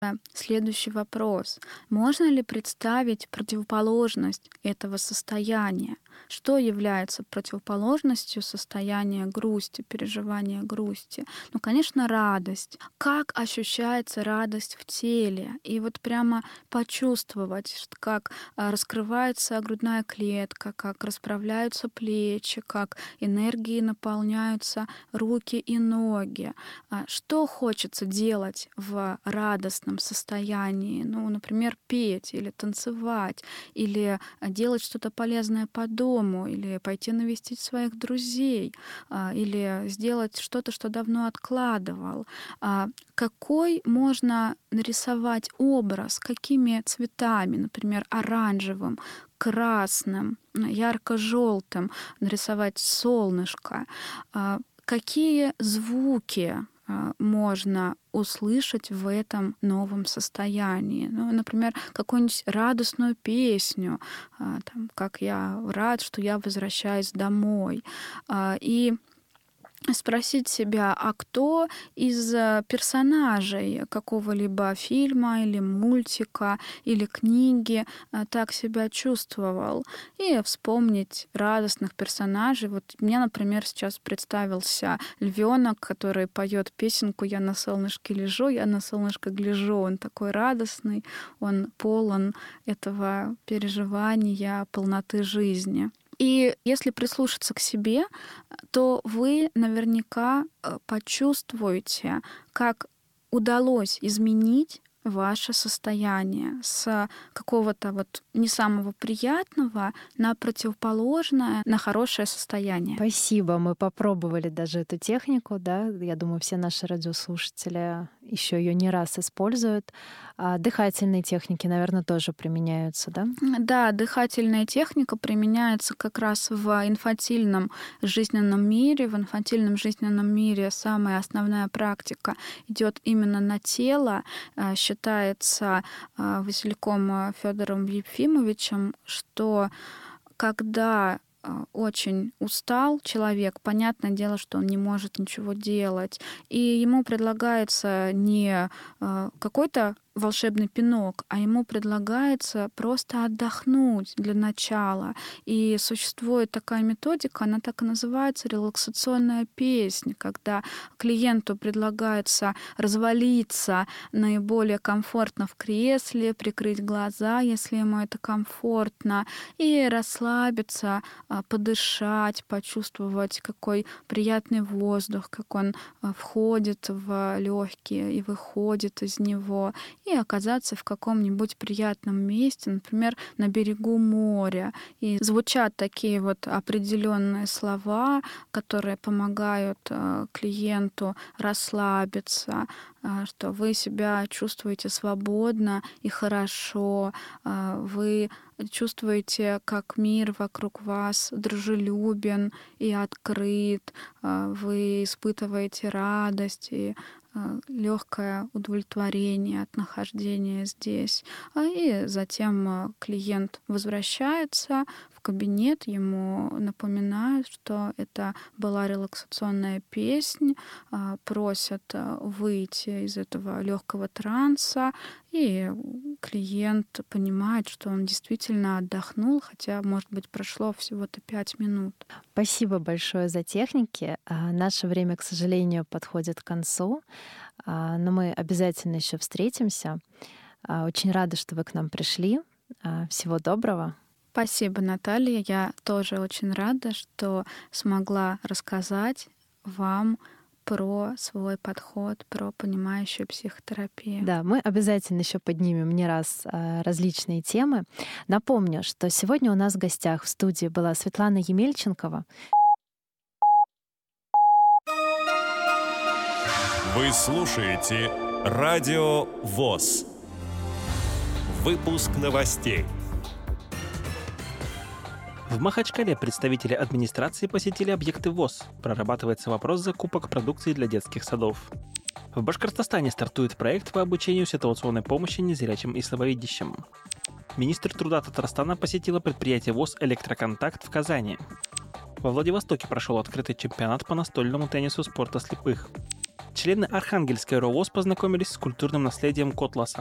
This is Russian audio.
Следующий вопрос. Можно ли представить противоположность этого состояния? Что является противоположностью состояния грусти, переживания грусти? Ну, конечно, радость. Как ощущается радость в теле? И вот прямо почувствовать, как раскрывается грудная клетка, как расправляются плечи, как энергией наполняются руки и ноги. Что хочется делать в радостном состоянии? Ну, например, петь или танцевать, или делать что-то полезное по дому, или пойти навестить своих друзей, или сделать что-то, что давно откладывал. Какой можно нарисовать образ, какими цветами, например, оранжевым, красным, ярко-желтым, нарисовать солнышко? Какие звуки можно услышать в этом новом состоянии? Ну, например, какую-нибудь радостную песню, там, как я рад, что я возвращаюсь домой. И спросить себя, а кто из персонажей какого-либо фильма или мультика или книги так себя чувствовал, и вспомнить радостных персонажей. Вот мне, например, сейчас представился львенок, который поет песенку «Я на солнышке лежу, я на солнышко гляжу». Он такой радостный, он полон этого переживания, полноты жизни. И если прислушаться к себе, то вы наверняка почувствуете, как удалось изменить ваше состояние с какого-то вот не самого приятного на противоположное, на хорошее состояние. Спасибо. Мы попробовали даже эту технику, да. Я думаю, все наши радиослушатели еще ее не раз используют. А дыхательные техники, наверное, тоже применяются, да? Да, дыхательная техника применяется как раз в инфантильном жизненном мире. В инфантильном жизненном мире самая основная практика идет именно на тело. Считается Васильком Федором Ефимовичем, что когда очень устал человек, понятное дело, что он не может ничего делать, и ему предлагается не какой-то волшебный пинок, а ему предлагается просто отдохнуть для начала. И существует такая методика, она так и называется, релаксационная песня, когда клиенту предлагается развалиться наиболее комфортно в кресле, прикрыть глаза, если ему это комфортно, и расслабиться, подышать, почувствовать, какой приятный воздух, как он входит в легкие и выходит из него, и оказаться в каком-нибудь приятном месте, например, на берегу моря. И звучат такие вот определенные слова, которые помогают клиенту расслабиться, что вы себя чувствуете свободно и хорошо, вы чувствуете, как мир вокруг вас дружелюбен и открыт, вы испытываете радость и легкое удовлетворение от нахождения здесь. И затем клиент возвращается в кабинет, ему напоминают, что это была релаксационная песня, просят выйти из этого легкого транса, и клиент понимает, что он действительно отдохнул, хотя, может быть, прошло всего-то 5 минут. Спасибо большое за техники. Наше время, к сожалению, подходит к концу, но мы обязательно еще встретимся. Очень рада, что вы к нам пришли. Всего доброго. Спасибо, Наталья. Я тоже очень рада, что смогла рассказать вам про свой подход, про понимающую психотерапию. Да, мы обязательно еще поднимем не раз различные темы. Напомню, что сегодня у нас в гостях в студии была Светлана Емельченкова. Вы слушаете Радио ВОС. Выпуск новостей. В Махачкале представители администрации посетили объекты ВОС. Прорабатывается вопрос закупок продукции для детских садов. В Башкортостане стартует проект по обучению ситуационной помощи незрячим и слабовидящим. Министр труда Татарстана посетила предприятие ВОС «Электроконтакт» в Казани. Во Владивостоке прошел открытый чемпионат по настольному теннису спорта слепых. члены Архангельской РОВОЗ познакомились с культурным наследием Котласа.